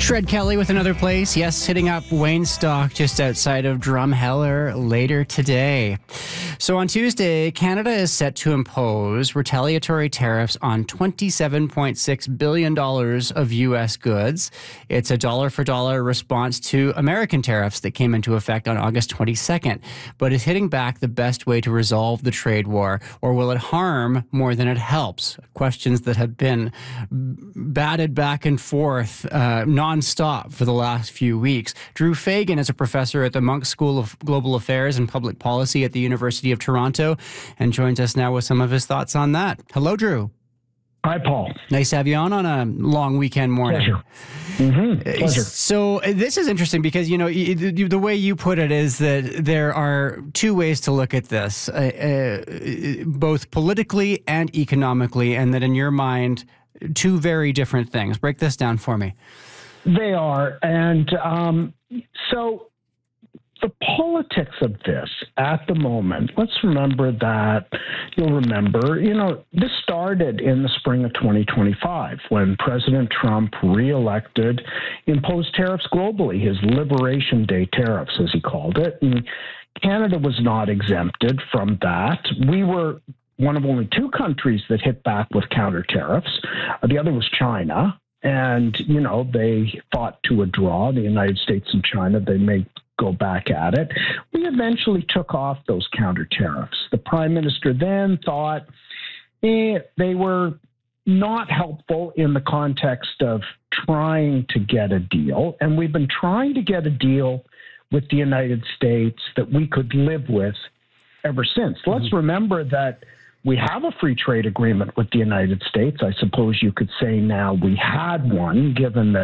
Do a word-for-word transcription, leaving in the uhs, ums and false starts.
Shred Kelly with Another Place. Yes, hitting up Waynestock just outside of Drumheller later today. So on Tuesday, Canada is set to impose retaliatory tariffs on twenty-seven point six billion dollars of U S goods. It's a dollar-for-dollar response to American tariffs that came into effect on August twenty-second. But is hitting back the best way to resolve the trade war, or will it harm more than it helps? Questions that have been batted back and forth uh, nonstop for the last few weeks. Drew Fagan is a professor at the Munk School of Global Affairs and Public Policy at the University of Toronto and joins us now with some of his thoughts on that. Hello, Drew. Hi, Paul. Nice to have you on on a long weekend morning. Pleasure. Mm-hmm. Pleasure. So this is interesting because, you know, the way you put it is that there are two ways to look at this, uh, uh, both politically and economically, and that in your mind, two very different things. Break this down for me. They are. And um, so the politics of this at the moment, let's remember that, you'll remember, you know, this started in the spring of twenty twenty-five when President Trump reelected, imposed tariffs globally, his Liberation Day tariffs, as he called it. And Canada was not exempted from that. We were one of only two countries that hit back with counter tariffs. The other was China. And, you know, they fought to a draw, the United States and China. They may go back at it. We eventually took off those counter tariffs. The prime minister then thought eh, they were not helpful in the context of trying to get a deal. And we've been trying to get a deal with the United States that we could live with ever since. Mm-hmm. Let's remember that we have a free trade agreement with the United States. I suppose you could say now we had one, given that